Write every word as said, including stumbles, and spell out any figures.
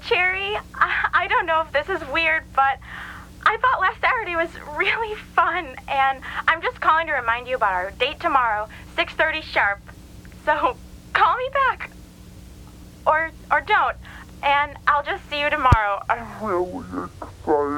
Cherry, I, I don't know if this is weird, but I thought last Saturday was really fun, and I'm just calling to remind you about our date tomorrow, six thirty sharp. So call me back. Or or don't, and I'll just see you tomorrow. I'm really excited.